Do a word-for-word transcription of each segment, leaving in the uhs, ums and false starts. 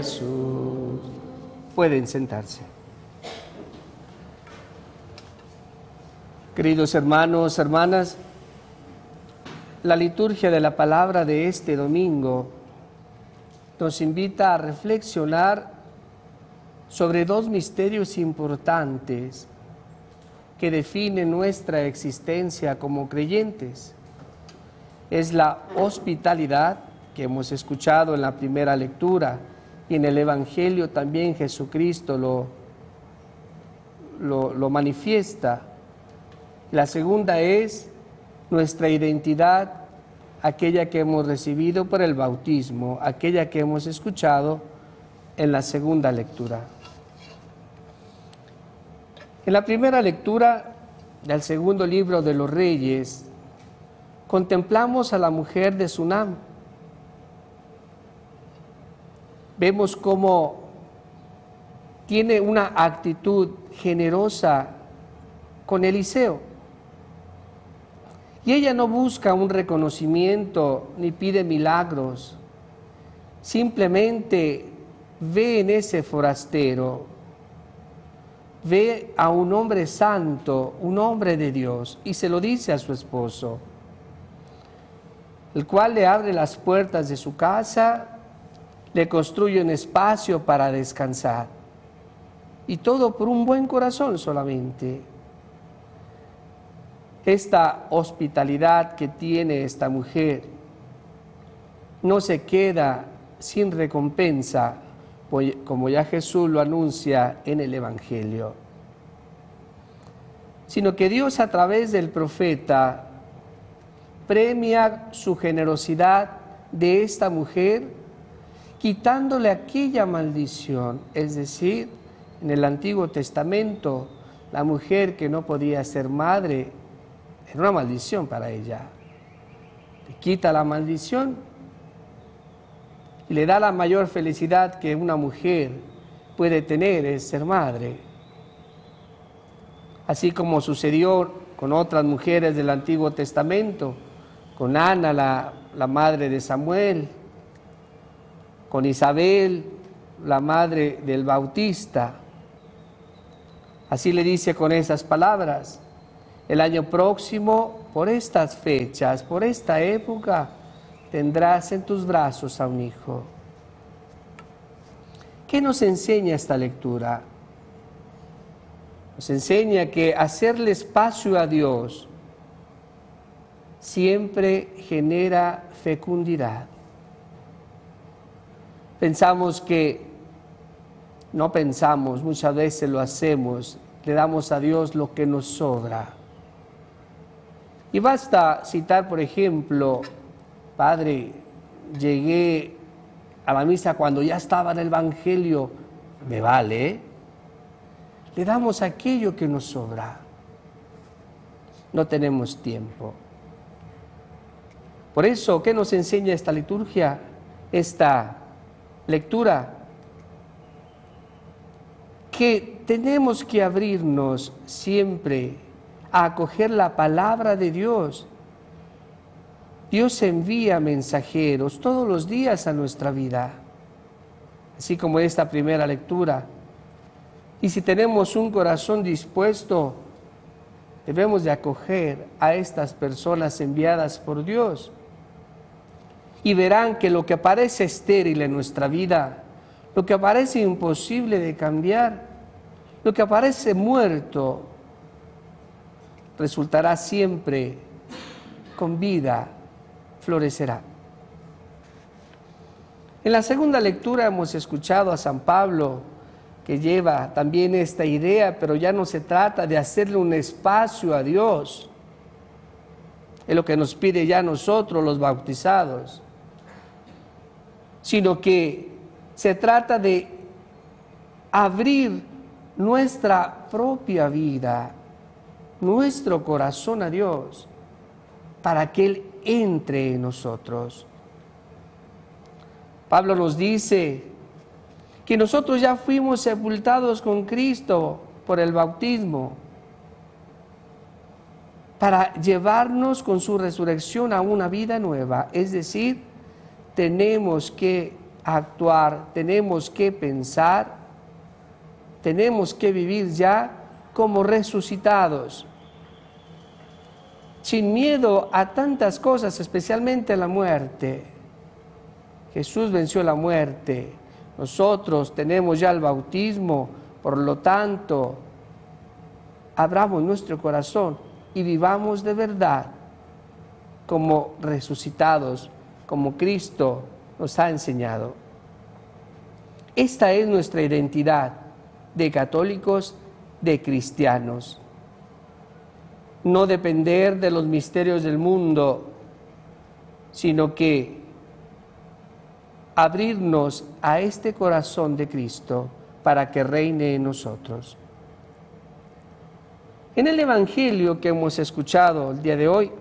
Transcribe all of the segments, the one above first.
Jesús. Pueden sentarse. Queridos hermanos, hermanas, la liturgia de la palabra de este domingo nos invita a reflexionar sobre dos misterios importantes que definen nuestra existencia como creyentes. Es la hospitalidad, que hemos escuchado en la primera lectura, y en el Evangelio también Jesucristo lo, lo, lo manifiesta. La segunda es nuestra identidad, aquella que hemos recibido por el bautismo, aquella que hemos escuchado en la segunda lectura. En la primera lectura del segundo libro de los Reyes, contemplamos a la mujer de Sunam. Vemos cómo tiene una actitud generosa con Eliseo. Y ella no busca un reconocimiento ni pide milagros. Simplemente ve en ese forastero, ve a un hombre santo, un hombre de Dios, y se lo dice a su esposo, el cual le abre las puertas de su casa, le construye un espacio para descansar. Y todo por un buen corazón solamente. Esta hospitalidad que tiene esta mujer no se queda sin recompensa, como ya Jesús lo anuncia en el Evangelio, sino que Dios a través del profeta premia su generosidad de esta mujer, quitándole aquella maldición. Es decir, en el Antiguo Testamento, la mujer que no podía ser madre era una maldición para ella. Le quita la maldición y le da la mayor felicidad que una mujer puede tener, es ser madre. Así como sucedió con otras mujeres del Antiguo Testamento, con Ana, la, la madre de Samuel, con Isabel, la madre del Bautista. Así le dice con esas palabras: el año próximo, por estas fechas, por esta época, tendrás en tus brazos a un hijo. ¿Qué nos enseña esta lectura? Nos enseña que hacerle espacio a Dios siempre genera fecundidad. Pensamos que, no pensamos, muchas veces lo hacemos, le damos a Dios lo que nos sobra. Y basta citar, por ejemplo, Padre, llegué a la misa cuando ya estaba en el Evangelio, me vale, ¿eh? Le damos aquello que nos sobra. No tenemos tiempo. Por eso, ¿qué nos enseña esta liturgia, esta lectura? Que tenemos que abrirnos siempre a acoger la palabra de Dios. Dios envía mensajeros todos los días a nuestra vida, así como esta primera lectura. Y si tenemos un corazón dispuesto, debemos de acoger a estas personas enviadas por Dios. Y verán que lo que parece estéril en nuestra vida, lo que parece imposible de cambiar, lo que parece muerto, resultará siempre con vida, florecerá. En la segunda lectura hemos escuchado a San Pablo, que lleva también esta idea, pero ya no se trata de hacerle un espacio a Dios. Es lo que nos pide ya nosotros los bautizados, sino que se trata de abrir nuestra propia vida, nuestro corazón a Dios, para que Él entre en nosotros. Pablo nos dice que nosotros ya fuimos sepultados con Cristo por el bautismo, para llevarnos con su resurrección a una vida nueva. Es decir, tenemos que actuar, tenemos que pensar, tenemos que vivir ya como resucitados, sin miedo a tantas cosas, especialmente a la muerte. Jesús venció la muerte, nosotros tenemos ya el bautismo, por lo tanto, abramos nuestro corazón y vivamos de verdad como resucitados, como Cristo nos ha enseñado. Esta es nuestra identidad de católicos, de cristianos. No depender de los misterios del mundo, sino que abrirnos a este corazón de Cristo para que reine en nosotros. En el Evangelio que hemos escuchado el día de hoy,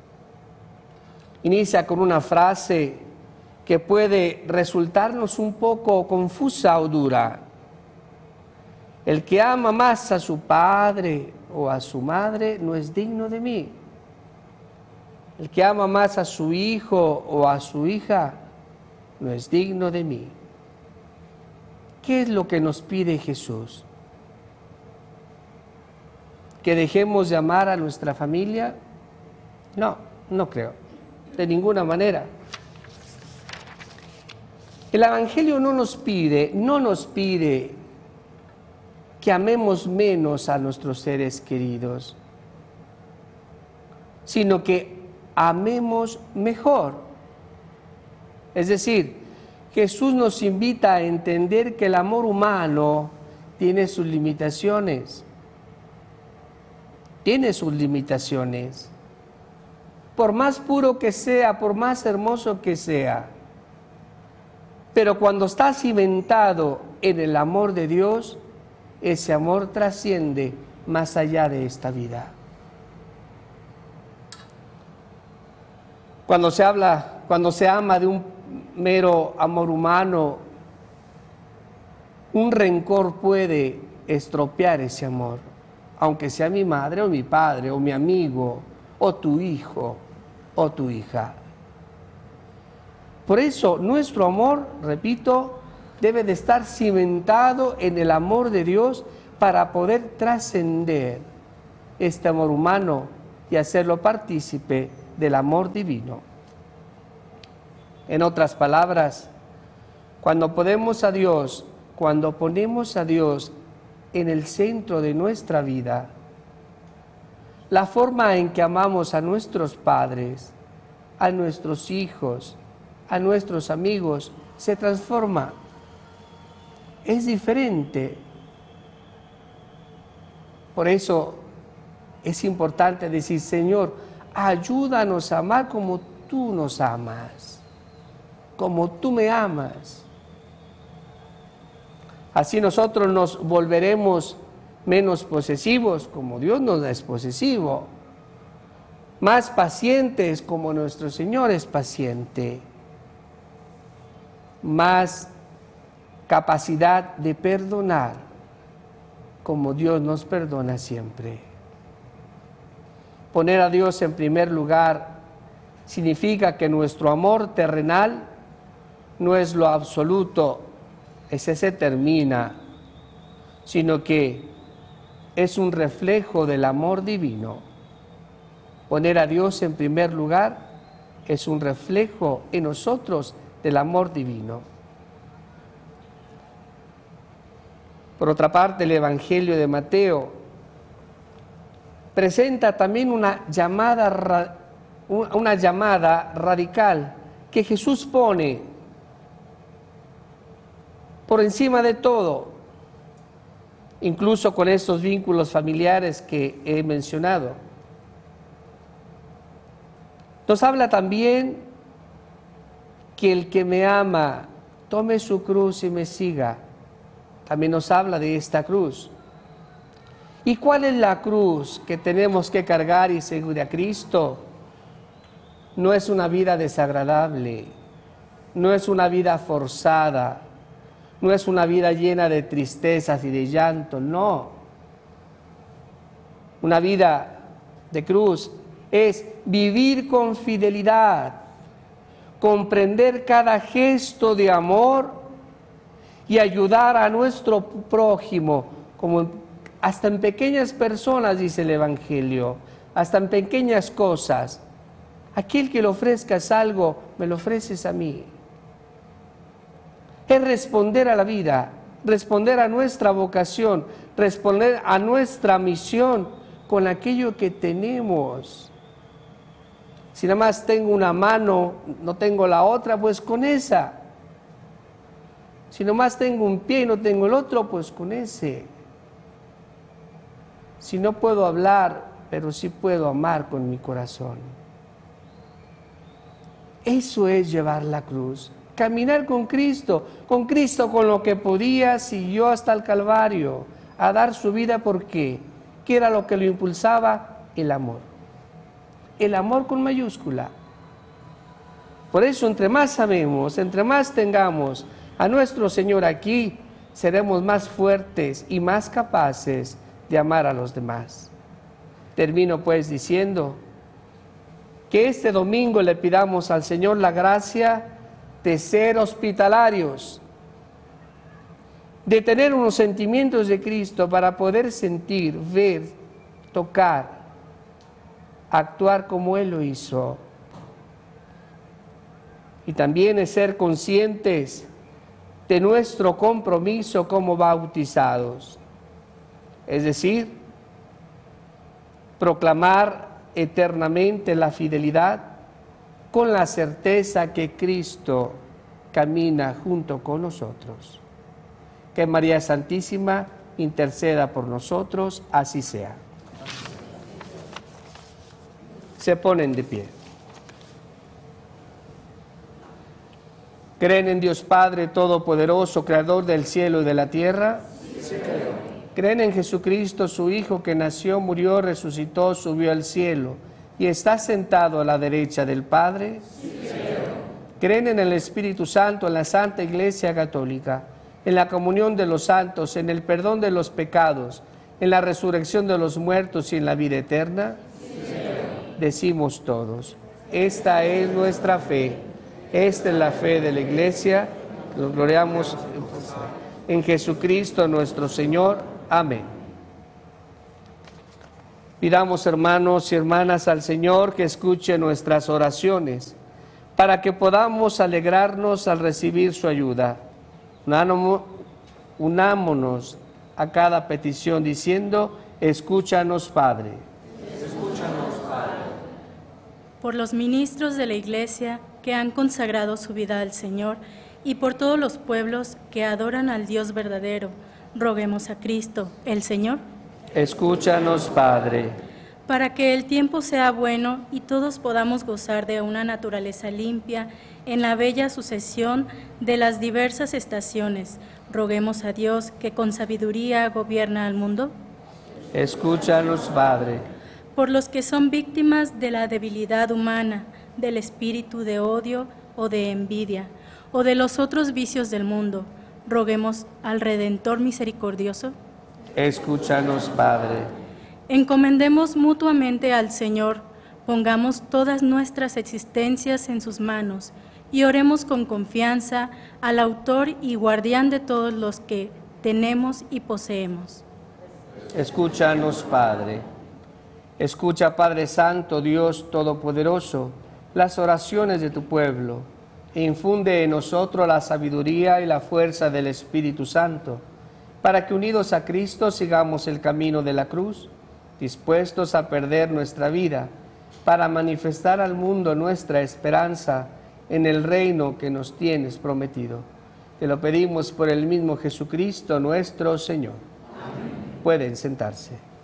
inicia con una frase que puede resultarnos un poco confusa o dura. El que ama más a su padre o a su madre no es digno de mí. El que ama más a su hijo o a su hija no es digno de mí. ¿Qué es lo que nos pide Jesús? ¿Que dejemos de amar a nuestra familia? No, no creo, de ninguna manera. El Evangelio no nos pide, no nos pide que amemos menos a nuestros seres queridos, sino que amemos mejor. Es decir, Jesús nos invita a entender que el amor humano tiene sus limitaciones. Tiene sus limitaciones. Por más puro que sea, por más hermoso que sea. Pero cuando está cimentado en el amor de Dios, ese amor trasciende más allá de esta vida. Cuando se habla, cuando se ama de un mero amor humano, un rencor puede estropear ese amor, aunque sea mi madre o mi padre o mi amigo o tu hijo o tu hija. Por eso nuestro amor, repito, debe de estar cimentado en el amor de Dios para poder trascender este amor humano y hacerlo partícipe del amor divino. En otras palabras, cuando ponemos a Dios, cuando ponemos a Dios en el centro de nuestra vida, la forma en que amamos a nuestros padres, a nuestros hijos, a nuestros amigos, se transforma. Es diferente. Por eso es importante decir, Señor, ayúdanos a amar como tú nos amas, como tú me amas. Así nosotros nos volveremos menos posesivos, como Dios nos es posesivo, más pacientes, como nuestro Señor es paciente, más capacidad de perdonar, como Dios nos perdona siempre. Poner a Dios en primer lugar significa que nuestro amor terrenal no es lo absoluto, ese se termina, sino que es un reflejo del amor divino. Poner a Dios en primer lugar es un reflejo en nosotros del amor divino. Por otra parte, el Evangelio de Mateo presenta también una llamada, una llamada radical que Jesús pone por encima de todo, incluso con estos vínculos familiares que he mencionado. Nos habla también que el que me ama tome su cruz y me siga. También nos habla de esta cruz. ¿Y cuál es la cruz que tenemos que cargar y seguir a Cristo? No es una vida desagradable, no es una vida forzada, no es una vida llena de tristezas y de llanto, no. Una vida de cruz es vivir con fidelidad, comprender cada gesto de amor y ayudar a nuestro prójimo, como hasta en pequeñas personas, dice el Evangelio, hasta en pequeñas cosas. Aquel que le ofrezcas algo, me lo ofreces a mí. Es responder a la vida, responder a nuestra vocación, responder a nuestra misión con aquello que tenemos. Si nada más tengo una mano, no tengo la otra, pues con esa. Si nada más tengo un pie y no tengo el otro, pues con ese. Si no puedo hablar, pero sí puedo amar con mi corazón. Eso es llevar la cruz. Caminar con Cristo, con Cristo con lo que podía, siguió hasta el Calvario, a dar su vida. ¿Por qué? ¿Qué era lo que lo impulsaba? El amor. El amor con mayúscula. Por eso, entre más sabemos, entre más tengamos a nuestro Señor aquí, seremos más fuertes y más capaces de amar a los demás. Termino pues diciendo que este domingo le pidamos al Señor la gracia de ser hospitalarios, de tener unos sentimientos de Cristo para poder sentir, ver, tocar, actuar como Él lo hizo. Y también es ser conscientes de nuestro compromiso como bautizados, es decir, proclamar eternamente la fidelidad con la certeza que Cristo camina junto con nosotros. Que María Santísima interceda por nosotros, así sea. Se ponen de pie. ¿Creen en Dios Padre Todopoderoso, Creador del cielo y de la tierra? Sí, creo. ¿Creen en Jesucristo, su Hijo, que nació, murió, resucitó, subió al cielo y está sentado a la derecha del Padre? Sí, creo. ¿Creen en el Espíritu Santo, en la Santa Iglesia Católica, en la comunión de los santos, en el perdón de los pecados, en la resurrección de los muertos y en la vida eterna? Sí, creo. Decimos todos, esta es nuestra fe, esta es la fe de la Iglesia, nos gloriamos en Jesucristo nuestro Señor. Amén. Pidamos, hermanos y hermanas, al Señor que escuche nuestras oraciones, para que podamos alegrarnos al recibir su ayuda. Unámonos a cada petición diciendo, escúchanos, Padre. Escúchanos, Padre. Por los ministros de la Iglesia que han consagrado su vida al Señor y por todos los pueblos que adoran al Dios verdadero, roguemos a Cristo, el Señor. Escúchanos, Padre. Para que el tiempo sea bueno y todos podamos gozar de una naturaleza limpia en la bella sucesión de las diversas estaciones, roguemos a Dios que con sabiduría gobierna al mundo. Escúchanos, Padre. Por los que son víctimas de la debilidad humana, del espíritu de odio o de envidia, o de los otros vicios del mundo, roguemos al Redentor misericordioso. Escúchanos, Padre. Encomendemos mutuamente al Señor, pongamos todas nuestras existencias en sus manos y oremos con confianza al Autor y Guardián de todos los que tenemos y poseemos. Escúchanos, Padre. Escucha, Padre Santo, Dios Todopoderoso, las oraciones de tu pueblo, e infunde en nosotros la sabiduría y la fuerza del Espíritu Santo, para que unidos a Cristo sigamos el camino de la cruz, dispuestos a perder nuestra vida, para manifestar al mundo nuestra esperanza en el reino que nos tienes prometido. Te lo pedimos por el mismo Jesucristo nuestro Señor. Amén. Pueden sentarse.